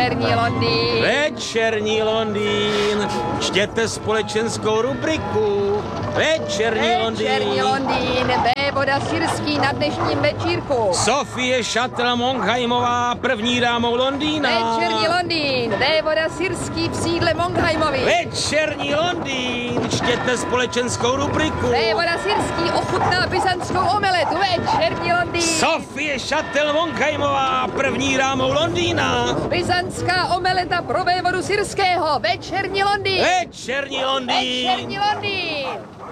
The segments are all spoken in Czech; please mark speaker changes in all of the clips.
Speaker 1: Večerní Londýn.
Speaker 2: Večerní Londýn. Čtěte společenskou rubriku. Večerní Londýn.
Speaker 1: Večerní Londýn. Vévoda syrský na dnešním večírku.
Speaker 2: Sofie Šatl-Mongheimová, první dámou Londýna.
Speaker 1: Večerní Londýn. Vévoda syrský v sídle Mongheimovi.
Speaker 2: Večerní Londýn. Čtěte společenskou rubriku.
Speaker 1: Vévoda syrský ochutná byzantskou omeletu. Večerní Londýn.
Speaker 2: Sofie Šatl-Mongheimová, první dámou Londýna.
Speaker 1: Byzantská omeleta pro vévodu syrského. Večerní Londýn.
Speaker 2: Večerní Londýn.
Speaker 1: Večerní Londýn.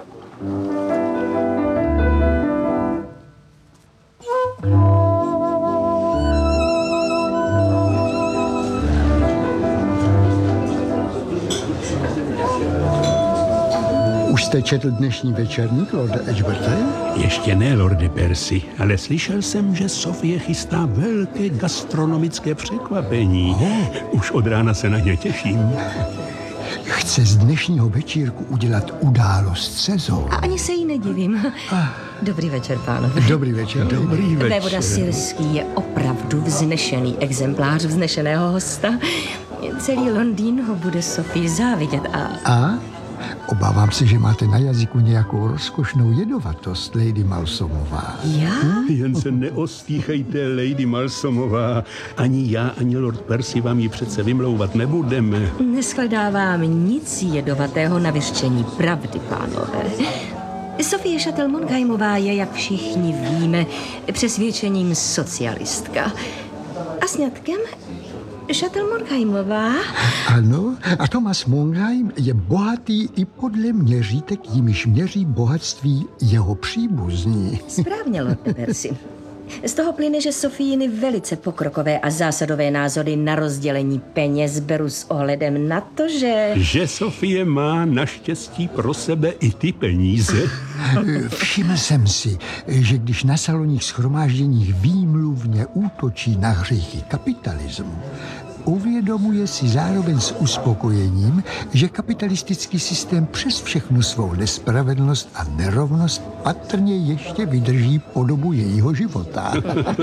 Speaker 3: Už jste četl dnešní večerník, lorde Edgeberte?
Speaker 4: Ještě ne, lorde Percy, ale slyšel jsem, že Sofie chystá velké gastronomické překvapení. Už od rána se na ně těším.
Speaker 3: Chce z dnešního večírku udělat událost sezóny.
Speaker 5: A ani se jí nedivím. Dobrý večer, pánové.
Speaker 3: Dobrý večer.
Speaker 4: Dobrý večer.
Speaker 5: Vévoda syrský je opravdu vznešený exemplář vznešeného hosta. Celý Londýn ho bude Sofii závidět
Speaker 3: A? Obávám se, že máte na jazyku nějakou rozkošnou jedovatost, Lady Malsomová.
Speaker 5: Já?
Speaker 4: Jen se neostýchejte, Lady Malsomová. Ani já, ani lord Percy vám ji přece vymlouvat nebudeme.
Speaker 5: Neshledávám nic jedovatého na vyřčení pravdy, pánové. Sofie Šatl-Mongheimová je, jak všichni víme, přesvědčením socialistka. A sňatkem Šatl-Mongheimová?
Speaker 3: Ano, a Thomas Mongheim je bohatý i podle měřítek, jimiž měří bohatství jeho příbuzní.
Speaker 5: Správně, lorde Percy. Z toho plyne, že Sofíiny velice pokrokové a zásadové názory na rozdělení peněz beru s ohledem na to, že...
Speaker 4: Že Sofie má naštěstí pro sebe i ty peníze.
Speaker 3: Všiml jsem si, že když na salonních shromážděních výmluvně útočí na hříchy kapitalismu, uvědomuje si zároveň s uspokojením, že kapitalistický systém přes všechnu svou nespravedlnost a nerovnost patrně ještě vydrží po dobu jejího života.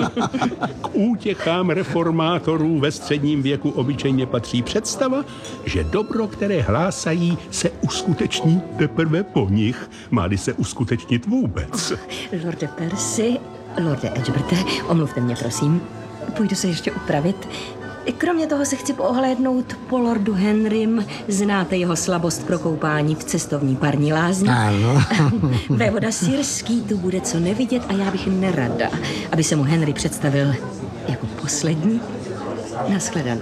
Speaker 4: K útěchám reformátorů ve středním věku obyčejně patří představa, že dobro, které hlásají, se uskuteční teprve po nich. Má-li se uskutečnit vůbec.
Speaker 5: Lorde Percy, lorde Edgeberte, omluvte mě, prosím. Půjdu se ještě upravit. Kromě toho se chci poohlédnout po lordu Henrym. Znáte jeho slabost pro koupání v cestovní parní lázni?
Speaker 3: Ano.
Speaker 5: Vévoda syrský tu bude co nevidět a já bych nerada, aby se mu Henry představil jako poslední. Naschledanou.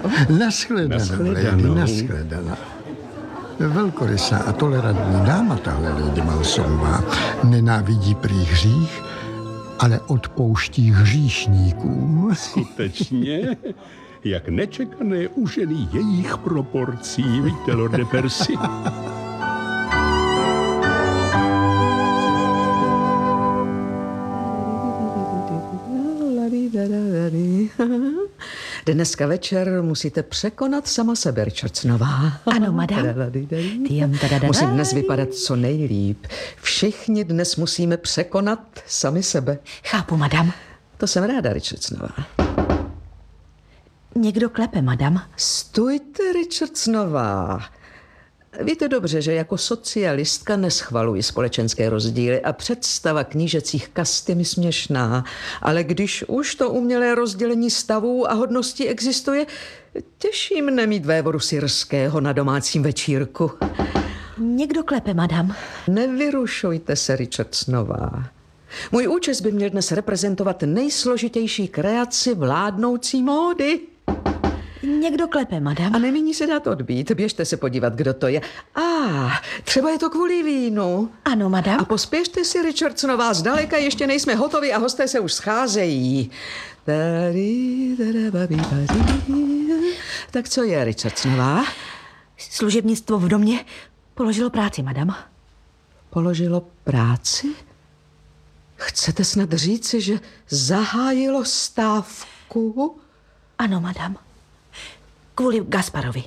Speaker 3: Naschledanou. Velkorysá a tolerantní dáma tahle Lady Malsomová nenávidí prý hřích, ale odpouští hříšníkům.
Speaker 4: Skutečně? Jak nečekané u ženy jejich proporcí, víte, lorde Percy.
Speaker 6: Dneska večer musíte překonat sama sebe, Richardsonová.
Speaker 5: Ano, madam.
Speaker 6: Musím dnes vypadat co nejlíp. Všichni dnes musíme překonat sami sebe.
Speaker 5: Chápu, madam.
Speaker 6: To jsem ráda, Richardsonová.
Speaker 5: Někdo klepe, madam.
Speaker 6: Stůjte, Richardsonová. Víte dobře, že jako socialistka neschvaluji společenské rozdíly a představa knížecích kast je mi směšná. Ale když už to umělé rozdělení stavů a hodností existuje, těší mne mít vévodu syrského na domácím večírku.
Speaker 5: Někdo klepe, madam.
Speaker 6: Nevyrušujte se, Richardsonová. Můj účest by měl dnes reprezentovat nejsložitější kreaci vládnoucí módy.
Speaker 5: Někdo klepe, madam.
Speaker 6: A nemíní se dát odbít. Běžte se podívat, kdo to je. Třeba je to kvůli vínu.
Speaker 5: Ano, madam.
Speaker 6: A pospěšte si, Richardsonová, zdaleka ještě nejsme hotovi a hosté se už scházejí. Tak co je, Richardsonová?
Speaker 5: Služebnictvo v domě položilo práci, madam.
Speaker 6: Položilo práci? Chcete snad říci, že zahájilo stávku?
Speaker 5: Ano, madam. Kvůli Gasparovi.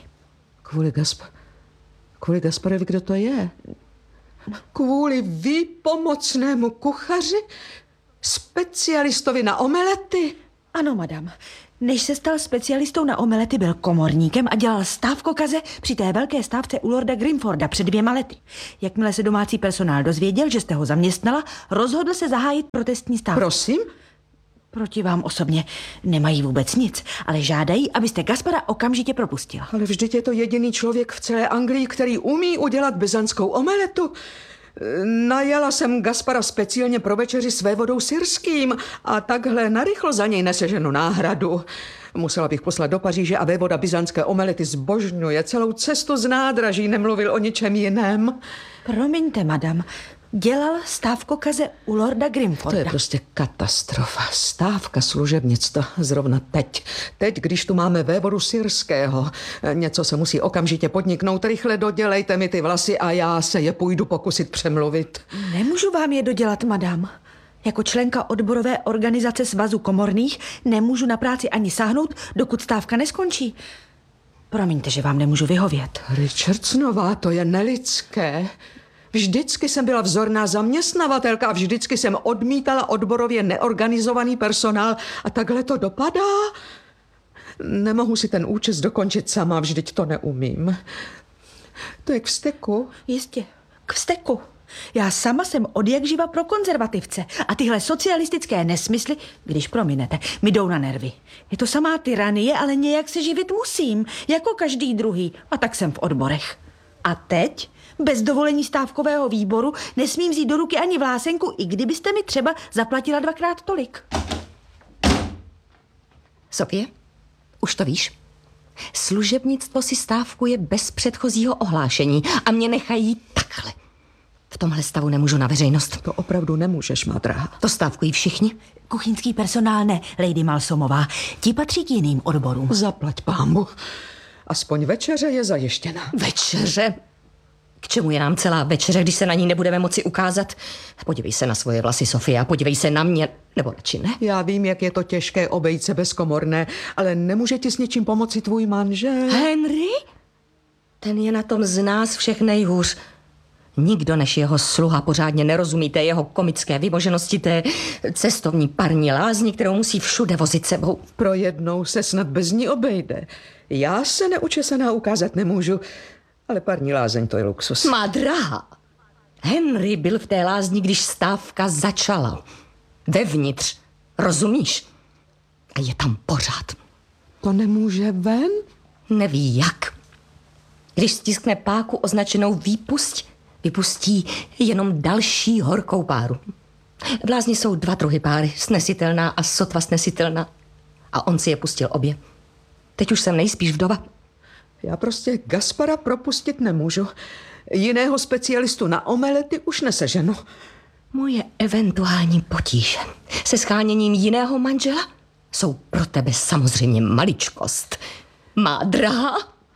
Speaker 6: Kvůli Gasparovi, kdo to je? Kvůli výpomocnému kuchaři? Specialistovi na omelety?
Speaker 5: Ano, madam.
Speaker 7: Než se stal specialistou na omelety, byl komorníkem a dělal stávkokaze při té velké stávce u lorda Grimforda před 2 lety. Jakmile se domácí personál dozvěděl, že jste ho zaměstnala, rozhodl se zahájit protestní stávku.
Speaker 6: Prosím?
Speaker 7: Proti vám osobně nemají vůbec nic, ale žádají, abyste Gaspara okamžitě propustila.
Speaker 6: Ale vždyť je to jediný člověk v celé Anglii, který umí udělat byzantskou omeletu. Najala jsem Gaspara speciálně pro večeři s vévodou syrským a takhle narychlo za něj neseženu náhradu. Musela bych poslat do Paříže a vévoda byzantské omelety zbožňuje. Celou cestu z nádraží nemluvil o ničem jiném.
Speaker 7: Promiňte, madam, dělal stávkokaze u lorda Grimforda.
Speaker 6: To je prostě katastrofa. Stávka služebnictva zrovna teď. Teď, když tu máme vévodu syrského. Něco se musí okamžitě podniknout. Rychle dodělejte mi ty vlasy a já se je půjdu pokusit přemluvit.
Speaker 7: Nemůžu vám je dodělat, madam. Jako členka odborové organizace Svazu komorných nemůžu na práci ani sáhnout, dokud stávka neskončí. Promiňte, že vám nemůžu vyhovět.
Speaker 6: Richardsnová, to je nelidské. Vždycky jsem byla vzorná zaměstnavatelka a vždycky jsem odmítala odborově neorganizovaný personál a takhle to dopadá. Nemohu si ten účes dokončit sama, vždyť to neumím. To je k vzteku.
Speaker 7: Jistě, k vzteku. Já sama jsem odjakživa pro konzervativce a tyhle socialistické nesmysly, když prominete, mi jdou na nervy. Je to samá tyranie, ale nějak se živit musím, jako každý druhý, a tak jsem v odborech. A teď, bez dovolení stávkového výboru, nesmím vzít do ruky ani vlásenku, i kdybyste mi třeba zaplatila 2krát tolik.
Speaker 5: Sofie, už to víš? Služebnictvo si stávkuje bez předchozího ohlášení a mě nechají takhle. V tomhle stavu nemůžu na veřejnost.
Speaker 6: To opravdu nemůžeš, má drahá.
Speaker 5: To stávkují všichni?
Speaker 7: Kuchyňský personál ne, Lady Malsomová. Ti patří k jiným odborům.
Speaker 6: Zaplať pánbu. Aspoň večeře je zajištěna.
Speaker 5: Večeře? K čemu je nám celá večeře, když se na ní nebudeme moci ukázat? Podívej se na svoje vlasy, Sofie, a podívej se na mě, nebo radši ne?
Speaker 6: Já vím, jak je to těžké obejít se bezkomorné, ale nemůže ti s něčím pomoci tvůj manžel?
Speaker 5: Henry? Ten je na tom z nás všech nejhůř. Nikdo než jeho sluha pořádně nerozumí té jeho komické vymoženosti, té cestovní parní lázni, kterou musí všude vozit sebou.
Speaker 6: Pro jednou se snad bez ní obejde. Já se neučesaná ukázat nemůžu, ale parní lázeň to je luxus.
Speaker 5: Má drahá. Henry byl v té lázni, když stávka začala. Vevnitř. Rozumíš? A je tam pořád.
Speaker 6: To nemůže ven?
Speaker 5: Neví jak. Když stiskne páku označenou výpusť, vypustí jenom další horkou páru. V lázni jsou 2 druhy páry, snesitelná a sotva snesitelná. A on si je pustil obě. Teď už jsem nejspíš vdova.
Speaker 6: Já prostě Gaspara propustit nemůžu. Jiného specialistu na omelety už neseženu.
Speaker 5: Moje eventuální potíže se scháněním jiného manžela jsou pro tebe samozřejmě maličkost. Má drahá?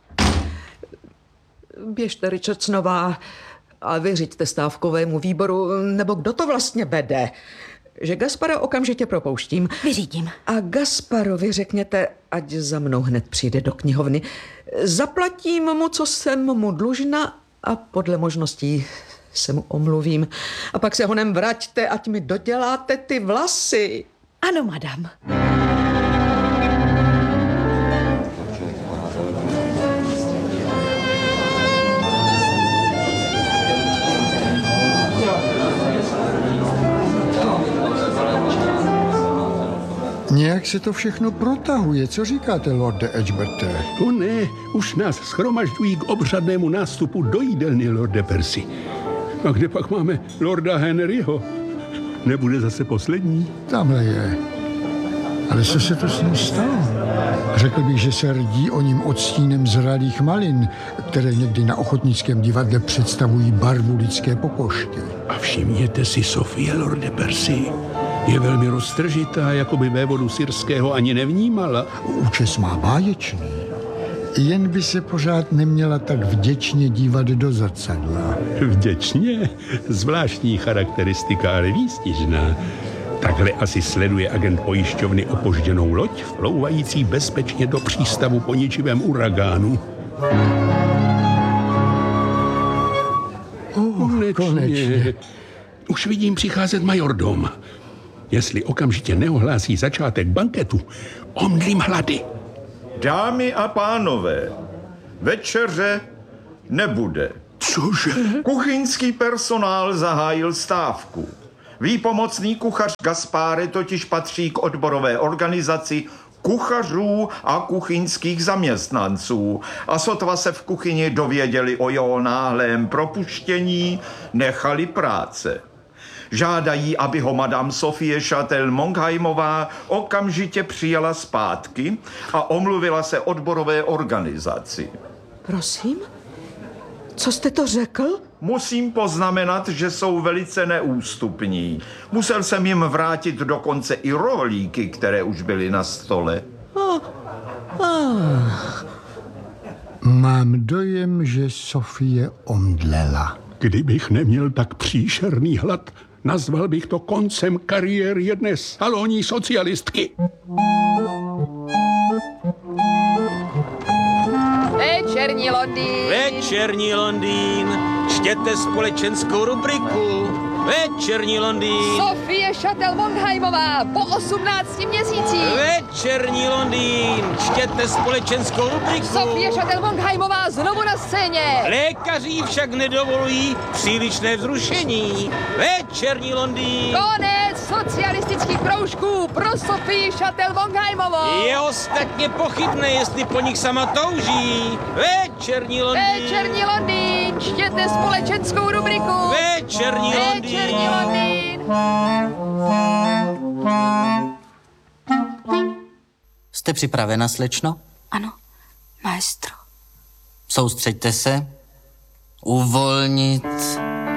Speaker 6: Běžte, Richardsnová, a vyřiďte stávkovému výboru, nebo kdo to vlastně vede, že Gaspara okamžitě propouštím.
Speaker 7: Vyřídím.
Speaker 6: A Gasparovi řekněte, ať za mnou hned přijde do knihovny. Zaplatím mu, co jsem mu dlužna a podle možností se mu omluvím. A pak se honem vraťte, ať mi doděláte ty vlasy.
Speaker 7: Ano, madam.
Speaker 3: Nějak se to všechno protahuje. Co říkáte, lorde Edgeberte?
Speaker 4: O ne, už nás schromažďují k obřadnému nástupu do jídelny, lorde Percy. A kde pak máme lorda Henryho? Nebude zase poslední?
Speaker 3: Tamhle je. Ale co se to s ním stalo? Řekl bych, že se rdí o ním odstínem zralých malin, které někdy na ochotnickém divadle představují barvu lidské pokožky.
Speaker 4: A všimněte si Sofie, lorde Percy. Je velmi roztržitá, jako by vévodu syrského ani nevnímala.
Speaker 3: Účes má báječný. Jen by se pořád neměla tak vděčně dívat do zrcadla.
Speaker 4: Vděčně? Zvláštní charakteristika, ale výstižná. Takhle asi sleduje agent pojišťovny opožděnou loď, vplouvající bezpečně do přístavu po ničivém uragánu.
Speaker 3: Konečně.
Speaker 4: Už vidím přicházet majordom. jestli okamžitě neohlásí začátek banketu, omdlím hlady.
Speaker 8: Dámy a pánové, večeře nebude.
Speaker 4: Cože?
Speaker 8: Kuchyňský personál zahájil stávku. Výpomocný kuchař Gaspáre totiž patří k odborové organizaci kuchařů a kuchyňských zaměstnanců a sotva se v kuchyni dověděli o jeho náhlém propuštění, nechali práce. Žádají, aby ho madame Sophie Châtel-Monkheimová okamžitě přijala zpátky a omluvila se odborové organizaci.
Speaker 6: Prosím? Co jste to řekl?
Speaker 8: Musím poznamenat, že jsou velice neústupní. Musel jsem jim vrátit dokonce i rohlíky, které už byly na stole.
Speaker 3: Mám dojem, že Sofie omdlela.
Speaker 4: Kdybych neměl tak příšerný hlad, nazval bych to koncem kariéry jedné salonní socialistky.
Speaker 1: Večerní Londýn.
Speaker 2: Večerní Londýn, čtěte společenskou rubriku. Večerní Londýn.
Speaker 1: Sophie Châtel-Monkheimová po 18 měsících.
Speaker 2: Večerní Londýn, čtěte společenskou rubriku.
Speaker 1: Sophie Châtel-Monkheimová znovu na scéně.
Speaker 2: Lékaři však nedovolují přílišné vzrušení. Večerní Londýn.
Speaker 1: Konec socialistických kroužků pro Sophie Châtel-Monkheimovou.
Speaker 2: Je ostatně pochybné, jestli po nich sama touží. Večerní Londýn.
Speaker 1: Večerní Londýn, čtěte společenskou rubriku.
Speaker 2: Večerní Londýn.
Speaker 1: Večerní Londýn.
Speaker 9: Jste připravena, slečno?
Speaker 10: Ano, maestro.
Speaker 9: Soustřeďte se. Uvolnit